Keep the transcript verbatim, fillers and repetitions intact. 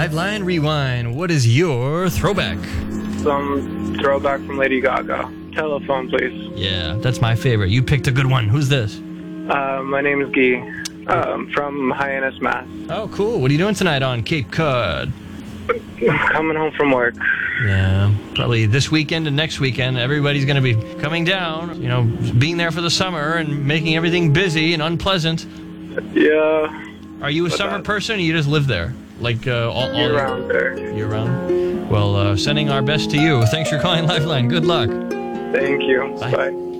Liveline Rewind. What is your throwback? Some throwback from Lady Gaga. Telephone, please. Yeah, that's my favorite. You picked a good one. Who's this? Uh, my name is Guy. Um, from Hyannis, Mass. Oh, cool. What are you doing tonight on Cape Cod? Coming home from work. Yeah, probably this weekend and next weekend, everybody's going to be coming down, you know, being there for the summer and making everything busy and unpleasant. Yeah. Are you a but summer that, person, or you just live there? Like, uh, all, all year round there. Year round? Well, uh, sending our best to you. Thanks for calling Lifeline. Good luck. Thank you. Bye. Bye.